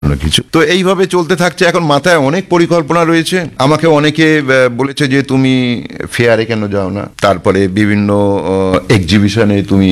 কিছু। তো এইভাবে চলতে থাকছে। এখন মাথায় অনেক পরিকল্পনা রয়েছে। আমাকে অনেকে বলেছে যে তুমি ফেয়ারে কেন যাও না, তারপরে বিভিন্ন এক্সিবিশনে তুমি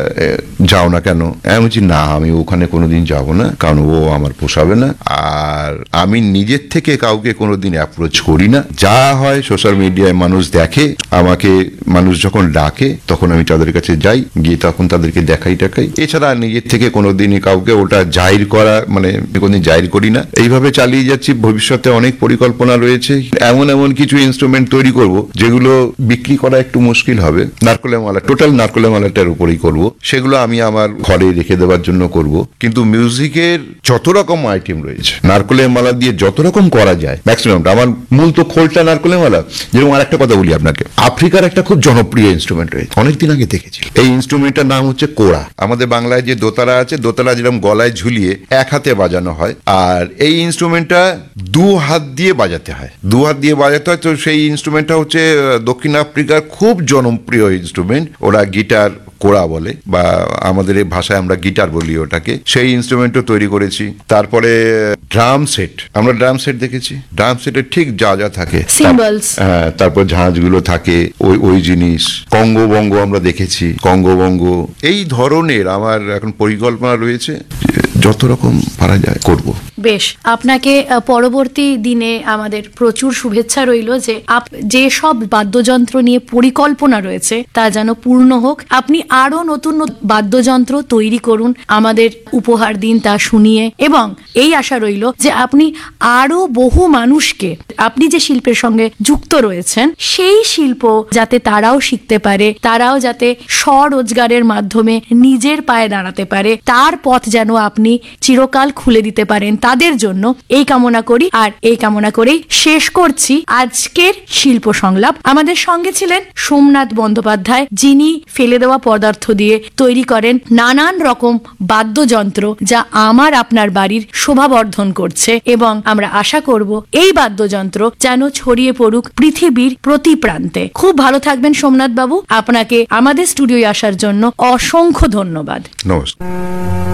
যাও না কেন। আমি বলছি না, আমি ওখানে কোনোদিন যাব না, কারণ ও আমার পোষাবে না। আর আমি নিজের থেকে কাউকে কোনোদিন অ্যাপ্রোচ করি না। যা হয় সোশ্যাল মিডিয়ায় মানুষ দেখে, আমাকে মানুষ যখন ডাকে তখন আমি তাদের কাছে যাই, গিয়ে তখন তাদেরকে দেখাই টাকাই। এছাড়া নিজের থেকে কোনোদিনই কাউকে ওটা জাহির করা মানে কোনোদিন জাহির করি না। এইভাবে চালিয়ে যাচ্ছি। ভবিষ্যতে অনেক পরিকল্পনা রয়েছে। এমন এমন কিছু ইনস্ট্রুমেন্ট তৈরি করব যেগুলো বিক্রি করা একটু মুশকিল হবে। নারকোলের মালা, টোটাল নারকোলের মালাটার উপরেই করব। সেগুলো আমি আমার ঘরে রেখে দেওয়ার জন্য করব। কিন্তু মিউজিকের যত রকম আইটেম রয়েছে, নারকোলের মালা দিয়ে যত রকম করা যায় ম্যাক্সিমামটা। আমার মূল তো খোলটা নারকোলের মালা। যেরকম আর একটা কথা বলি আপনাকে, আফ্রিকার একটা খুব জনপ্রিয় ইনস্ট্রুমেন্ট রয়েছে, অনেকদিন আগে দেখেছি। এই ইনস্ট্রুমেন্টটার নাম হচ্ছে কোড়া। আমাদের বাংলায় যে দোতারা আছে, দোতারা যেরকম গলায় ঝুলিয়ে এক হাতে বাজানো হয়, আর এই ইনস্ট্রুমেন্টটা দু হাত দিয়ে বাজাতে হয়। দু হাত দিয়ে বাজাতে হয়। তো সেই ইনস্ট্রুমেন্টটা হচ্ছে দক্ষিণ আফ্রিকার খুব জনপ্রিয় ইনস্ট্রুমেন্ট। ওরা গিটার কোড়া বলে, বা আমাদের এই ভাষায় আমরা গিটার বলি ওটাকে। সেই ইনস্ট্রুমেন্টও তৈরি করেছি। তারপরে ড্রাম সেট, আমরা ড্রাম সেট দেখেছি। ড্রাম সেটের ঠিক যা যা থাকে, হ্যাঁ, তারপর ঝাঁঝগুলো থাকে, ওই জিনিস। কঙ্গো বঙ্গ আমরা দেখেছি, কঙ্গো বঙ্গ। এই ধরনের আমার এখন পরিকল্পনা রয়েছে, যত রকম পারা যায় করব। বেশ, আপনাকে পরবর্তী দিনে আমাদের প্রচুর শুভেচ্ছা রইল যে সব বাদ্যযন্ত্র নিয়ে পরিকল্পনা রয়েছে তা যেন পূর্ণ হোক। আপনি আরো নতুন বাদ্যযন্ত্র তৈরি করুন, আমাদের উপহার দিন তা শুনিয়ে। এবং এই আশা রইল যে আপনি আরো বহু মানুষকে, আপনি যে শিল্পের সঙ্গে যুক্ত রয়েছেন সেই শিল্প যাতে তারাও শিখতে পারে, তারাও যাতে স্বরোজগারের মাধ্যমে নিজের পায়ে দাঁড়াতে পারে, তার পথ যেন আপনি চিরকাল খুলে দিতে পারেন তাদের জন্য, এই কামনা করি। আর এই কামনা করেই শেষ করছি আজকের শিল্প সংলাপ। আমাদের সঙ্গে ছিলেন সোমনাথ বন্দ্যোপাধ্যায়, যিনি ফেলে দেওয়া পদার্থ দিয়ে তৈরি করেন নানান রকম বাদ্যযন্ত্র, যা আমার আপনার বাড়ির শোভাবর্ধন করছে। এবং আমরা আশা করব এই বাদ্যযন্ত্র যেন ছড়িয়ে পড়ুক পৃথিবীর প্রতি প্রান্তে। খুব ভালো থাকবেন সোমনাথ বাবু। আপনাকে আমাদের স্টুডিওয় আসার জন্য অসংখ্য ধন্যবাদ। নমস্কার।